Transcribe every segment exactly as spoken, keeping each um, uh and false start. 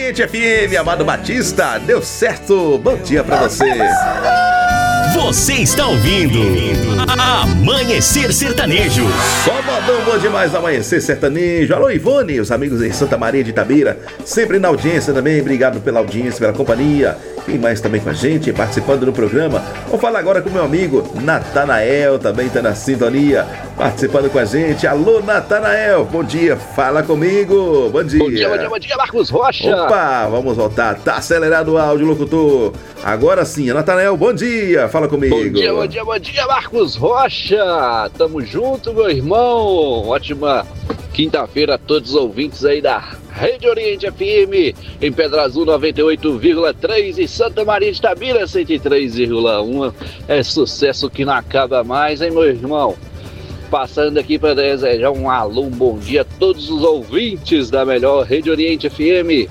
Oriente F M, Amado Batista, deu certo, bom dia pra você. Você está ouvindo Amanhecer Sertanejo. Só modão bom demais, Amanhecer Sertanejo. Alô, Ivone, os amigos em Santa Maria de Itabira, sempre na audiência também, obrigado pela audiência, pela companhia. Quem mais também com a gente, participando do programa? Vou falar agora com meu amigo Natanael, também está na sintonia, participando com a gente. Alô, Natanael, bom dia, fala comigo, bom dia. Bom dia, bom dia, bom dia, Marcos Rocha. Opa, vamos voltar, tá acelerado o áudio, locutor. Agora sim, Natanael, bom dia, fala comigo. Bom dia, bom dia, bom dia, Marcos Rocha. Tamo junto, meu irmão. Ótima quinta-feira a todos os ouvintes aí da Rede Oriente F M, em Pedra Azul noventa e oito vírgula três e Santa Maria de Itabira cento e três vírgula um. É sucesso que não acaba mais, hein, meu irmão? Passando aqui para desejar um alô, um bom dia a todos os ouvintes da melhor Rede Oriente F M.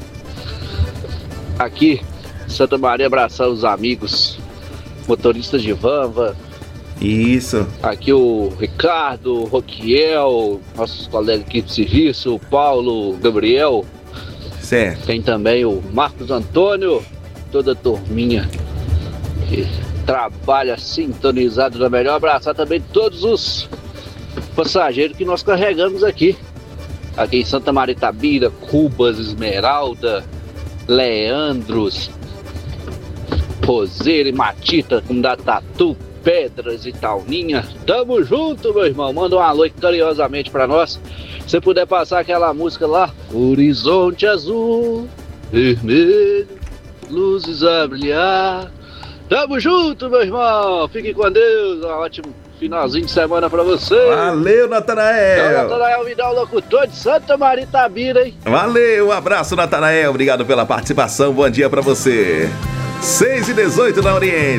Aqui, Santa Maria, abraçar os amigos, motoristas de Vanva. Isso. Aqui o Ricardo, o Roquiel, nossos colegas aqui de serviço, o Paulo, o Gabriel. Certo. Tem também o Marcos Antônio, toda a turminha que trabalha sintonizado na melhor. Abraçar também todos os passageiros que nós carregamos aqui. Aqui em Santa Maria Itabira, Cubas, Esmeralda, Leandros, Roseira e Matita, como da Tatu, Pedras e Tauninha. Tamo junto, meu irmão. Manda um alô carinhosamente pra nós. Se puder passar aquela música lá, Horizonte Azul, Vermelho, luzes a brilhar. Tamo junto, meu irmão. Fique com Deus. Um ótimo finalzinho de semana pra você. Valeu, Natanael. Então, Natanael me dá o locutor de Santa Maria Itabira, hein? Valeu, um abraço, Natanael. Obrigado pela participação. Bom dia pra você. seis e dezoito na Oriente.